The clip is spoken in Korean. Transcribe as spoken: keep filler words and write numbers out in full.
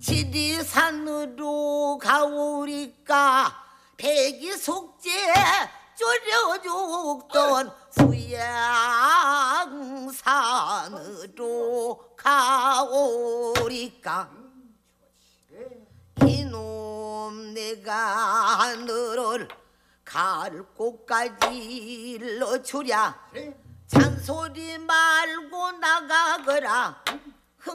지리산으로 가오리까 백이 속죄 쫄려 죽던 수양산으로 가오리까 이놈 내가 너를 갈 곳까지 일러주랴 잔소리 말고 나가거라